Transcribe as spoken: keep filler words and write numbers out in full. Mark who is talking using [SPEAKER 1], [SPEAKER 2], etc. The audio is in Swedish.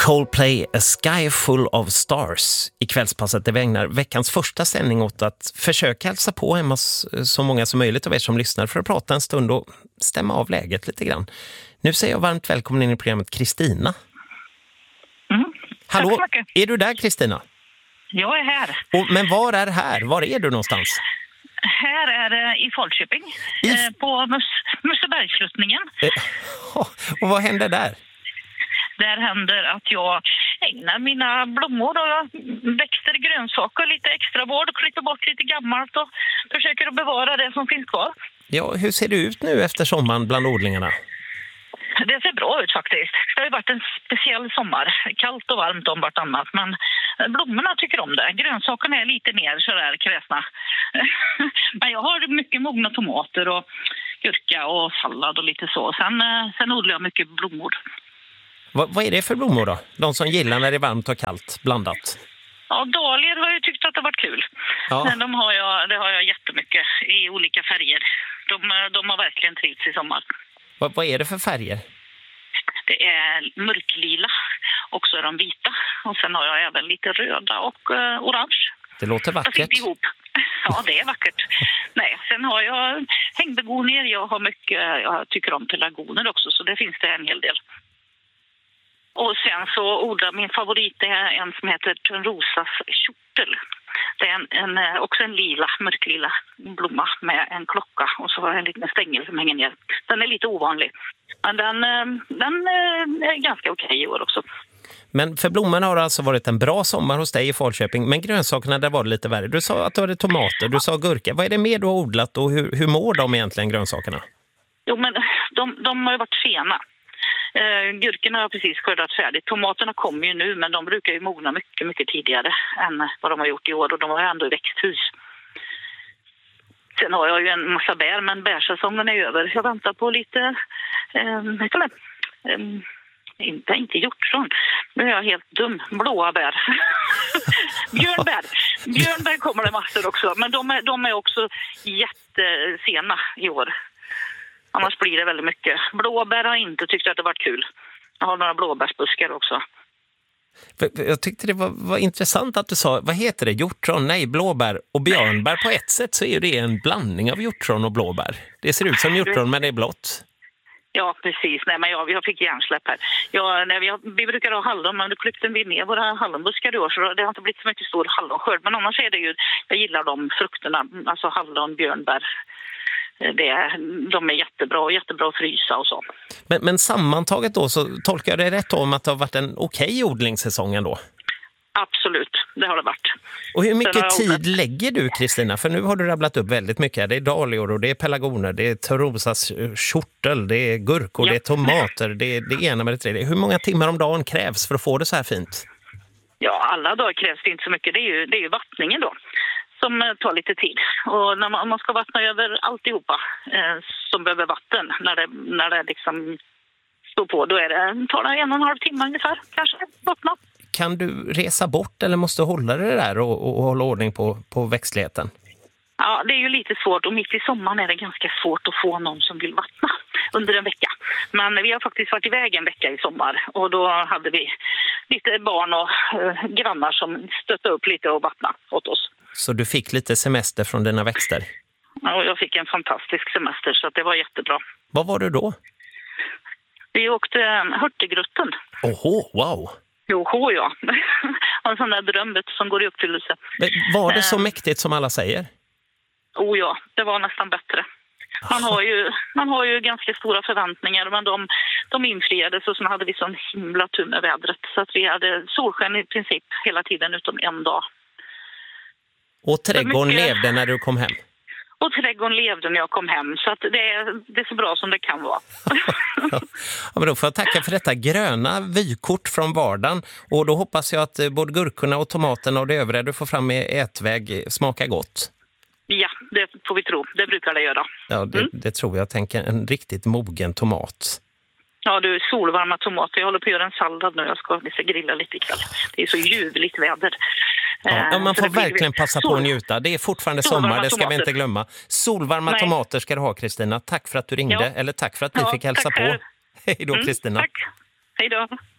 [SPEAKER 1] Coldplay, A Sky Full of Stars i kvällspasset. Det vi ägnar veckans första sändning åt att försöka hälsa på hemma så många som möjligt av er som lyssnar för att prata en stund och stämma av läget lite grann. Nu säger jag varmt välkommen in i programmet Kristina.
[SPEAKER 2] Mm.
[SPEAKER 1] Hallå, är du där Kristina?
[SPEAKER 2] Jag är här.
[SPEAKER 1] Och, men var är här? Var är du någonstans?
[SPEAKER 2] Här är det i Falköping, I... eh, på Mus- Musebergssluttningen.
[SPEAKER 1] Eh, och vad händer där?
[SPEAKER 2] Där händer att jag ägnar mina blommor och växter, grönsaker, lite extra vård och klipper bort lite gammalt och försöker att bevara det som finns kvar.
[SPEAKER 1] Ja, hur ser det ut nu efter sommaren bland odlingarna?
[SPEAKER 2] Det ser bra ut faktiskt. Det har ju varit en speciell sommar. Kallt och varmt om vartannat. Men blommorna tycker om det. Grönsakerna är lite mer sådär kräsna. Men jag har mycket mogna tomater och gurka och sallad och lite så. Sen, sen odlar jag mycket blommor.
[SPEAKER 1] Vad, vad är det för blommor då? De som gillar när det är varmt och kallt blandat?
[SPEAKER 2] Ja, dahlior har jag tyckt att det varit kul.
[SPEAKER 1] Ja.
[SPEAKER 2] Men de har jag, det har jag jättemycket i olika färger. De, de har verkligen trivts i sommar.
[SPEAKER 1] Vad, vad är det för färger?
[SPEAKER 2] Det är mörklila och så är de vita. Och sen har jag även lite röda och uh, orange.
[SPEAKER 1] Det låter vackert.
[SPEAKER 2] Ihop. Ja, det är vackert. Nej, sen har jag hängbegonier. Jag har mycket, jag tycker om pelargoner också, så det finns det en hel del. Och sen så odlar min favorit är en som heter Törnrosas kjortel. Det är en, en, också en lila, mörklila blomma med en klocka och så har jag en liten stängel som hänger ner. Den är lite ovanlig, men den, den är ganska okej i år också.
[SPEAKER 1] Men för blommorna har det alltså varit en bra sommar hos dig i Falköping, men grönsakerna där var det lite värre. Du sa att du hade tomater, du sa gurka. Vad är det mer du har odlat och hur, hur mår de egentligen, grönsakerna?
[SPEAKER 2] Jo, men de, de har ju varit sena. Uh, gurkorna har jag precis skördat färdigt. Tomaterna kommer ju nu, men de brukar ju mogna mycket, mycket tidigare än vad de har gjort i år. Och de har ju ändå i växthus. Sen har jag ju en massa bär, men bärsäsongen är över. Jag väntar på lite... Um, um, inte, inte hjortron. Nu är jag helt dum. Blåa bär. Björnbär. Björnbär kommer det massor också. Men de är, de är också jättesena i år. Annars blir det väldigt mycket. Blåbär har inte tyckt att det varit kul. Jag har några blåbärsbuskar också.
[SPEAKER 1] Jag tyckte det var, var intressant att du sa, vad heter det? Hjortron? Nej, blåbär och björnbär. På ett sätt så är det en blandning av hjortron och blåbär. Det ser ut som hjortron, men det är blått.
[SPEAKER 2] Ja, precis. Nej, men jag, jag fick hjärnsläpp här. Jag, nej, vi, vi brukar ha hallon, men nu klippte vi ner våra hallonbuskar i år, så det har inte blivit så mycket stor hallonskörd. Men annars är det ju, jag gillar de frukterna, alltså hallon, björnbär. Det, de är jättebra och jättebra att frysa och så.
[SPEAKER 1] Men, men sammantaget då så tolkar jag det rätt om att det har varit en okej odlingssäsong ändå?
[SPEAKER 2] Absolut, det har det varit.
[SPEAKER 1] Och hur mycket tid lägger du, Kristina? För nu har du rabblat upp väldigt mycket. Det är dahlior och det är pelargoner, det är Törnrosas kjortel, det är gurkor, ja. Det är tomater, det är det ena med det tredje. Hur många timmar om dagen krävs för att få det så här fint?
[SPEAKER 2] Ja, alla dagar krävs det inte så mycket. Det är ju, det är ju vattningen då som tar lite tid. Och när man, om man ska vattna över alltihopa eh, som behöver vatten, när det, när det liksom står på, då är det, tar det en och en halv timme ungefär, kanske, vattna. Kan
[SPEAKER 1] du resa bort eller måste hålla det där och, och, och hålla ordning på, på växtligheten?
[SPEAKER 2] Ja, det är ju lite svårt och mitt i sommaren är det ganska svårt att få någon som vill vattna under en vecka. Men vi har faktiskt varit iväg en vecka i sommar och då hade vi lite barn och eh, grannar som stötte upp lite och vattna åt oss.
[SPEAKER 1] Så du fick lite semester från dina växter?
[SPEAKER 2] Ja, jag fick en fantastisk semester så det var jättebra.
[SPEAKER 1] Vad var du då?
[SPEAKER 2] Vi åkte Hurtigruten.
[SPEAKER 1] Oho, wow!
[SPEAKER 2] Joho, ja. En sån där drömbet som går i uppfyllelse.
[SPEAKER 1] Men var det så um, mäktigt som alla säger?
[SPEAKER 2] Oh ja, det var nästan bättre. Man har ju, man har ju ganska stora förväntningar, men de, de infriades och så hade vi sån himla tur med vädret. Så att vi hade solsken i princip hela tiden utom en dag. Och
[SPEAKER 1] trädgården mycket... levde när du kom hem?
[SPEAKER 2] Och trädgården levde när jag kom hem, så att det, är, det är så bra som det kan vara.
[SPEAKER 1] Ja, men då får jag tacka för detta gröna vykort från vardagen. Och då hoppas jag att både gurkorna och tomaterna och det övriga du får fram i ätväg smakar gott.
[SPEAKER 2] Ja, det får vi tro. Det brukar det göra.
[SPEAKER 1] Ja, det, mm. det tror jag. Tänker en riktigt mogen tomat.
[SPEAKER 2] Ja, du, solvarma tomater. Jag håller på att göra en sallad nu. Jag ska, vi ska grilla lite ikväll. Det är så ljuvligt väder.
[SPEAKER 1] Ja, man får verkligen passa på att njuta. Det är fortfarande sommar, det ska vi inte glömma. Solvarma Nej. tomater ska du ha, Kristina. Tack för att du ringde. Ja. Eller tack för att vi ja, fick hälsa på. Hej då, Kristina.
[SPEAKER 2] Mm, tack. Hej då.